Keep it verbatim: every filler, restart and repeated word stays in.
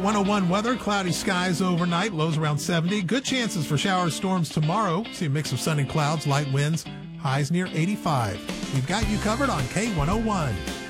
one oh one weather, cloudy skies overnight, lows around seventy. Good chances for showers, storms tomorrow. See a mix of sun and clouds, light winds, highs near eighty-five. We've got you covered on K one oh one.